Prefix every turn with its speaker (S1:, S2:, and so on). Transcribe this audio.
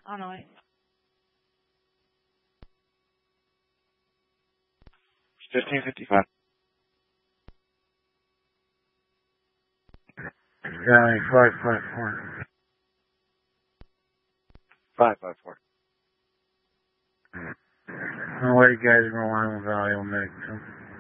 S1: Oh no, wait.
S2: 1555.
S3: County 554.
S2: 554.
S3: I'll let you guys go on with Value Mix.